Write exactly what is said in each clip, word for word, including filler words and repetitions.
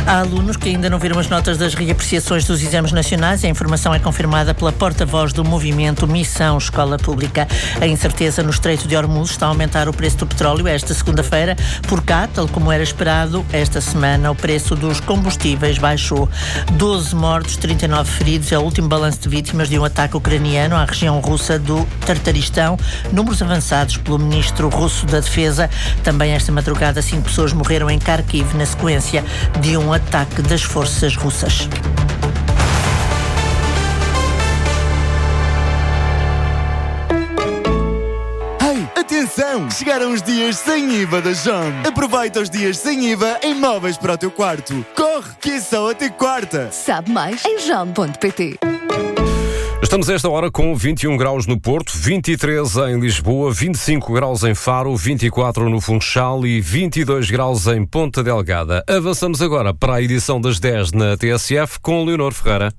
Há alunos que ainda não viram as notas das reapreciações dos exames nacionais. A informação é confirmada pela porta-voz do movimento Missão Escola Pública. A incerteza no Estreito de Hormuz está a aumentar o preço do petróleo esta segunda-feira. Por cá, tal como era esperado, esta semana o preço dos combustíveis baixou. doze mortos, trinta e nove feridos. É o último balanço de vítimas de um ataque ucraniano à região russa do Tartaristão. Números avançados pelo ministro russo da Defesa. Também esta madrugada, cinco pessoas morreram em Kharkiv na sequência de um ataque das forças russas. Ei, atenção! Chegaram os dias sem I V A da Jom. Aproveita os dias sem I V A em móveis para o teu quarto. Corre, que é só até quarta. Sabe mais em jom ponto pt. Estamos a esta hora com vinte e um graus no Porto, vinte e três em Lisboa, vinte e cinco graus em Faro, vinte e quatro no Funchal e vinte e dois graus em Ponta Delgada. Avançamos agora para a edição das dez na T S F com Leonor Ferreira.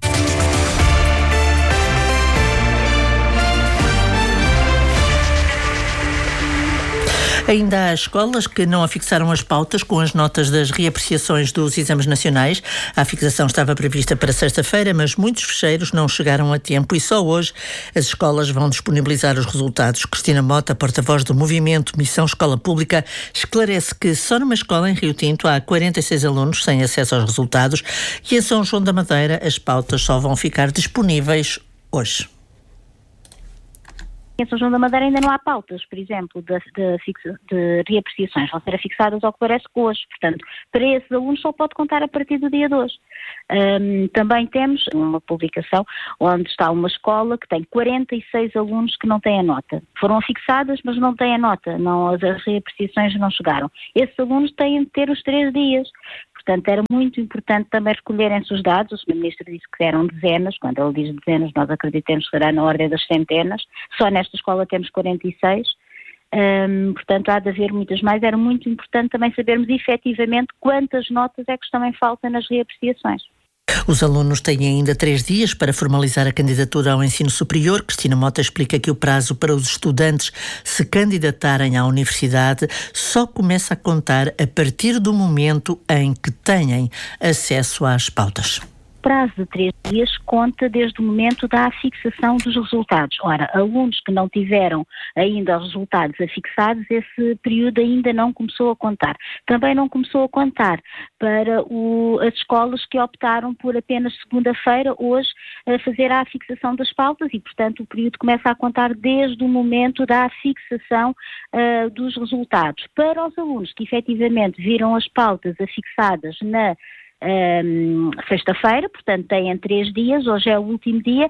Ainda há escolas que não afixaram as pautas com as notas das reapreciações dos exames nacionais. A fixação estava prevista para sexta-feira, mas muitos fecheiros não chegaram a tempo e só hoje as escolas vão disponibilizar os resultados. Cristina Mota, porta-voz do movimento Missão Escola Pública, esclarece que só numa escola em Rio Tinto há quarenta e seis alunos sem acesso aos resultados e em São João da Madeira as pautas só vão ficar disponíveis hoje. Em São João da Madeira ainda não há pautas, por exemplo, de, de, fixa, de reapreciações. Vão ser afixadas ao que parece que hoje. Portanto, para esses alunos só pode contar a partir do dia de hoje. Um, também temos uma publicação onde está uma escola que tem quarenta e seis alunos que não têm a nota. Foram afixadas, mas não têm a nota. Não, as, as reapreciações não chegaram. Esses alunos têm de ter os três dias. Portanto, era muito importante também recolherem-se os dados. O senhor Ministro disse que eram dezenas. Quando ele diz dezenas, nós acreditamos que será na ordem das centenas. Só nesta escola temos quarenta e seis. Hum, portanto, há de haver muitas mais. Era muito importante também sabermos efetivamente quantas notas é que estão em falta nas reapreciações. Os alunos têm ainda três dias para formalizar a candidatura ao ensino superior. Cristina Mota explica que o prazo para os estudantes se candidatarem à universidade só começa a contar a partir do momento em que têm acesso às pautas. O prazo de três dias conta desde o momento da afixação dos resultados. Ora, alunos que não tiveram ainda os resultados afixados, esse período ainda não começou a contar. Também não começou a contar para o, as escolas que optaram por apenas segunda-feira, hoje, a fazer a afixação das pautas e, portanto, o período começa a contar desde o momento da afixação uh, dos resultados. Para os alunos que efetivamente viram as pautas afixadas na Um, sexta-feira, portanto têm três dias, hoje é o último dia.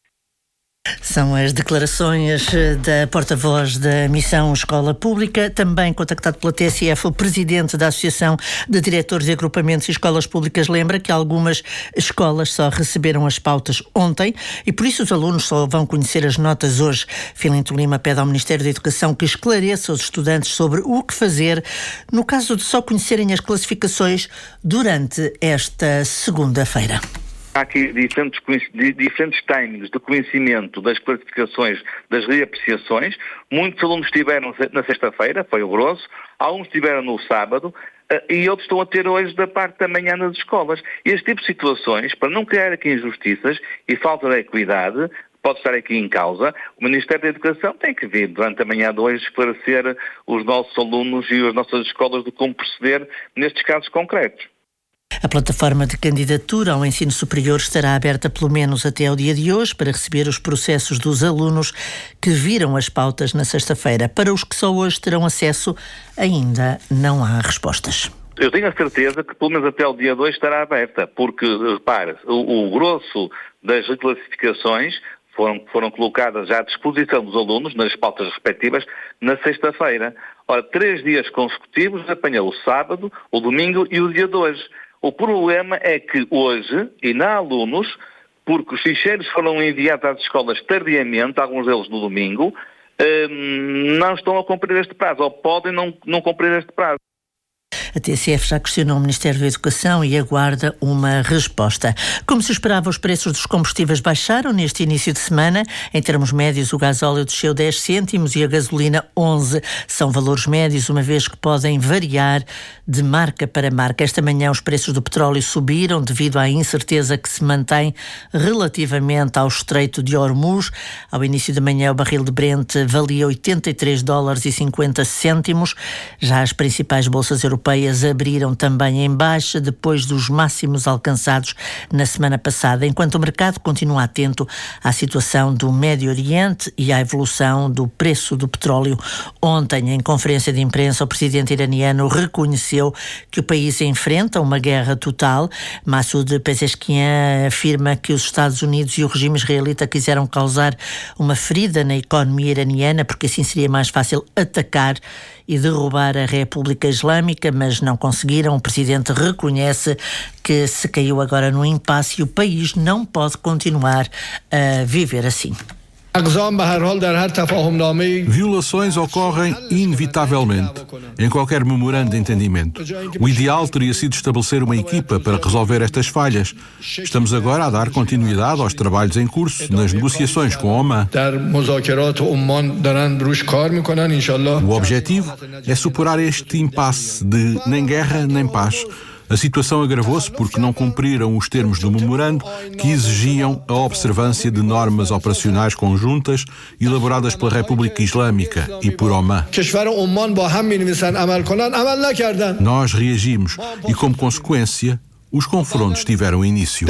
São as declarações da porta-voz da Missão Escola Pública. Também contactado pela T S F, o presidente da Associação de Diretores de Agrupamentos e Escolas Públicas lembra que algumas escolas só receberam as pautas ontem e por isso os alunos só vão conhecer as notas hoje. Filinto Lima pede ao Ministério da Educação que esclareça os estudantes sobre o que fazer no caso de só conhecerem as classificações durante esta segunda-feira. Há aqui diferentes, diferentes timings de conhecimento das classificações, das reapreciações. Muitos alunos estiveram na sexta-feira, foi o grosso, alguns estiveram no sábado e outros estão a ter hoje da parte da manhã nas escolas. Este tipo de situações, para não criar aqui injustiças e falta de equidade, pode estar aqui em causa, o Ministério da Educação tem que vir durante a manhã de hoje esclarecer os nossos alunos e as nossas escolas de como proceder nestes casos concretos. A plataforma de candidatura ao ensino superior estará aberta pelo menos até ao dia de hoje para receber os processos dos alunos que viram as pautas na sexta-feira. Para os que só hoje terão acesso, ainda não há respostas. Eu tenho a certeza que pelo menos até ao dia dois estará aberta, porque, repare, o, o grosso das reclassificações foram, foram colocadas já à disposição dos alunos nas pautas respectivas na sexta-feira. Ora, três dias consecutivos apanhou o sábado, o domingo e o dia de hoje. O problema é que hoje ainda há alunos, porque os ficheiros foram enviados às escolas tardiamente, alguns deles no domingo, hum, não estão a cumprir este prazo, ou podem não, não cumprir este prazo. A T C F já questionou o Ministério da Educação e aguarda uma resposta. Como se esperava, os preços dos combustíveis baixaram neste início de semana. Em termos médios, o gasóleo desceu dez cêntimos e a gasolina onze. São valores médios, uma vez que podem variar de marca para marca. Esta manhã os preços do petróleo subiram devido à incerteza que se mantém relativamente ao Estreito de Hormuz. Ao início da manhã, o barril de Brent valia oitenta e três dólares e cinquenta cêntimos. Já as principais bolsas europeias europeias abriram também em baixa depois dos máximos alcançados na semana passada, enquanto o mercado continua atento à situação do Médio Oriente e à evolução do preço do petróleo. Ontem, em conferência de imprensa, o presidente iraniano reconheceu que o país enfrenta uma guerra total. Massoud Pezeshkian afirma que os Estados Unidos e o regime israelita quiseram causar uma ferida na economia iraniana porque assim seria mais fácil atacar e derrubar a República Islâmica, mas não conseguiram. O presidente reconhece que se caiu agora no impasse e o país não pode continuar a viver assim. Violações ocorrem inevitavelmente em qualquer memorando de entendimento. O ideal teria sido estabelecer uma equipa para resolver estas falhas. Estamos agora a dar continuidade aos trabalhos em curso nas negociações com Oman. O objetivo é superar este impasse de nem guerra nem paz. A situação agravou-se porque não cumpriram os termos do memorando que exigiam a observância de normas operacionais conjuntas elaboradas pela República Islâmica e por Oman. Nós reagimos e, como consequência, os confrontos tiveram início.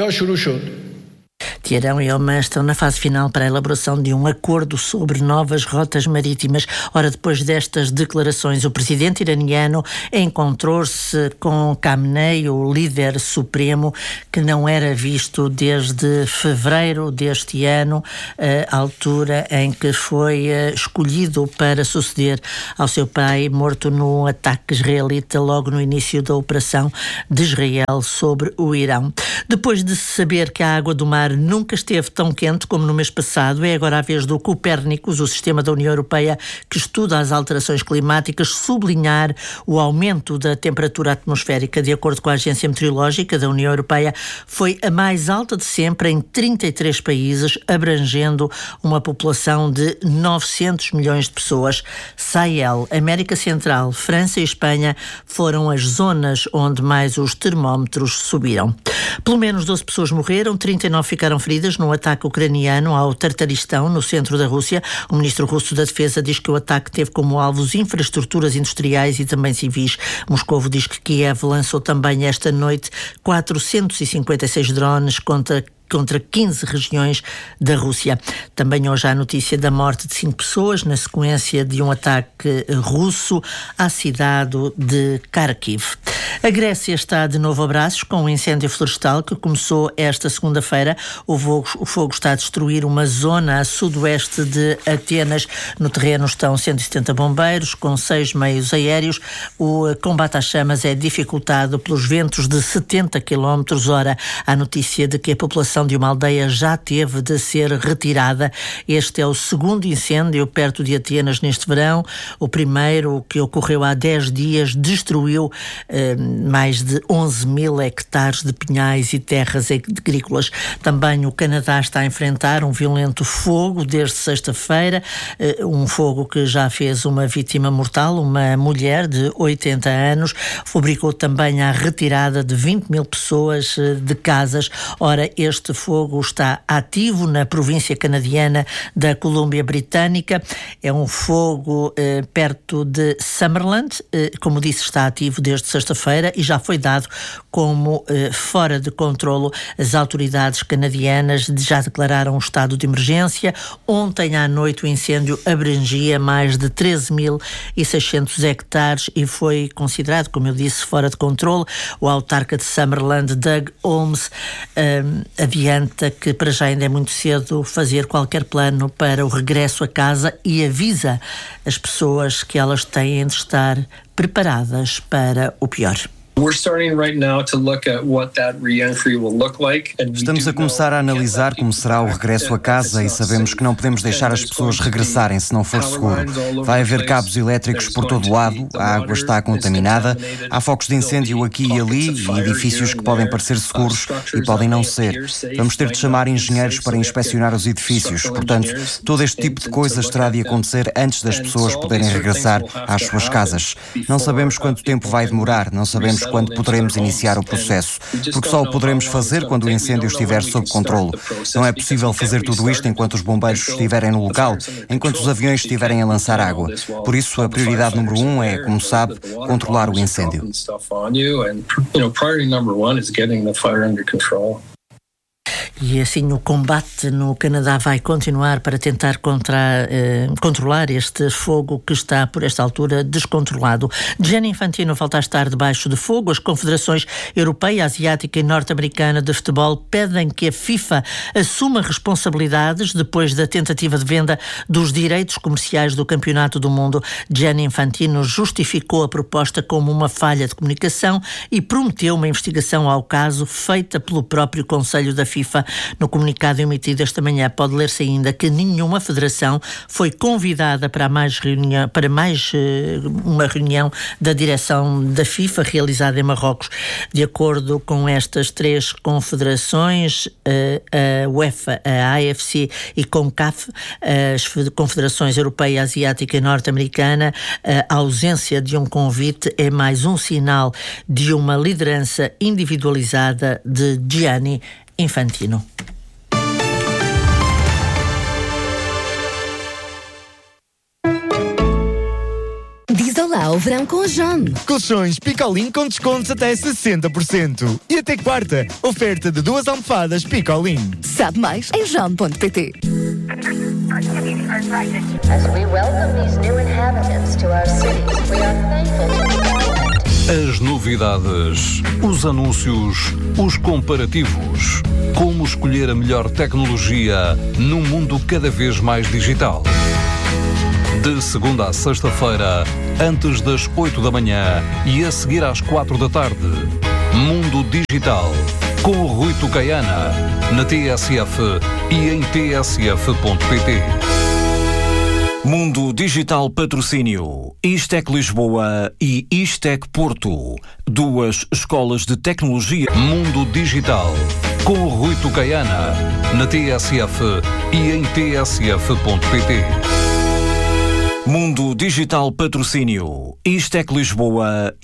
Teherão e Oman estão na fase final para a elaboração de um acordo sobre novas rotas marítimas. Ora, depois destas declarações, o presidente iraniano encontrou-se com Khamenei, o líder supremo, que não era visto desde fevereiro deste ano, a altura em que foi escolhido para suceder ao seu pai, morto num ataque israelita logo no início da operação de Israel sobre o Irão. Depois de se saber que a água do mar nunca esteve tão quente como no mês passado, é agora a vez do Copérnicos, o sistema da União Europeia que estuda as alterações climáticas, sublinhar o aumento da temperatura atmosférica. De acordo com a Agência Meteorológica da União Europeia, foi a mais alta de sempre em trinta e três países, abrangendo uma população de novecentos milhões de pessoas. Sahel, América Central, França e Espanha foram as zonas onde mais os termómetros subiram. Pelo menos doze pessoas morreram, trinta e nove ficaram feridas num ataque ucraniano ao Tartaristão, no centro da Rússia. O ministro russo da Defesa diz que o ataque teve como alvos infraestruturas industriais e também civis. Moscovo diz que Kiev lançou também esta noite quatrocentos e cinquenta e seis drones contra contra quinze regiões da Rússia. Também hoje há a notícia da morte de cinco pessoas na sequência de um ataque russo à cidade de Kharkiv. A Grécia está de novo a braços com um incêndio florestal que começou esta segunda-feira. O fogo, o fogo está a destruir uma zona a sudoeste de Atenas. No terreno estão cento e setenta bombeiros com seis meios aéreos. O combate às chamas é dificultado pelos ventos de setenta quilómetros hora. Há notícia de que a população de uma aldeia já teve de ser retirada. Este é o segundo incêndio perto de Atenas neste verão. O primeiro, que ocorreu há dez dias, destruiu eh, mais de onze mil hectares de pinhais e terras agrícolas. Também o Canadá está a enfrentar um violento fogo desde sexta-feira, eh, um fogo que já fez uma vítima mortal, uma mulher de oitenta anos, obrigou também à retirada de vinte mil pessoas eh, de casas. Ora, este fogo está ativo na província canadiana da Colômbia Britânica. É um fogo eh, perto de Summerland. Eh, como disse, está ativo desde sexta-feira e já foi dado como eh, fora de controlo. As autoridades canadianas já declararam um estado de emergência. Ontem à noite o incêndio abrangia mais de treze mil e seiscentos hectares e foi considerado, como eu disse, fora de controlo. O autarca de Summerland, Doug Holmes, eh, adianta que para já ainda é muito cedo fazer qualquer plano para o regresso a casa e avisa as pessoas que elas têm de estar preparadas para o pior. Estamos a começar a analisar como será o regresso a casa e sabemos que não podemos deixar as pessoas regressarem se não for seguro. Vai haver cabos elétricos por todo o lado, a água está contaminada, há focos de incêndio aqui e ali e edifícios que podem parecer seguros e podem não ser. Vamos ter de chamar engenheiros para inspecionar os edifícios. Portanto, todo este tipo de coisas terá de acontecer antes das pessoas poderem regressar às suas casas. Não sabemos quanto tempo vai demorar, não sabemos quando poderemos iniciar o processo, porque só o poderemos fazer quando o incêndio estiver sob controle. Não é possível fazer tudo isto enquanto os bombeiros estiverem no local, enquanto os aviões estiverem a lançar água. Por isso, a prioridade número um é, como sabe, controlar o incêndio. E assim o combate no Canadá vai continuar para tentar contra, eh, controlar este fogo que está, por esta altura, descontrolado. Gianni Infantino volta a estar debaixo de fogo. As confederações europeia, asiática e norte-americana de futebol pedem que a FIFA assuma responsabilidades depois da tentativa de venda dos direitos comerciais do Campeonato do Mundo. Gianni Infantino justificou a proposta como uma falha de comunicação e prometeu uma investigação ao caso feita pelo próprio Conselho da FIFA. No comunicado emitido esta manhã pode ler-se ainda que nenhuma federação foi convidada para mais, reunião, para mais uh, uma reunião da direção da FIFA realizada em Marrocos. De acordo com estas três confederações, uh, a UEFA, a A F C e CONCAF, as confederações europeia, asiática e norte-americana, a ausência de um convite é mais um sinal de uma liderança individualizada de Gianni Infantino. Diz olá ao verão com a John. Colchões Picolin com descontos até sessenta por cento. E até quarta, oferta de duas almofadas Picolin. Sabe mais em john ponto pt. As we welcome these new inhabitants to our cities, we are thankful to As novidades, os anúncios, os comparativos. Como escolher a melhor tecnologia num mundo cada vez mais digital. De segunda a sexta-feira, antes das oito da manhã e a seguir às quatro da tarde. Mundo Digital, com o Rui Tucaiana, na T S F e em t s f ponto p t. Mundo Digital Patrocínio, Istec Lisboa e Istec Porto, duas escolas de tecnologia. Mundo Digital, com o Rui Tucaiana, na T S F e em t s f ponto p t. Mundo Digital Patrocínio, Istec Lisboa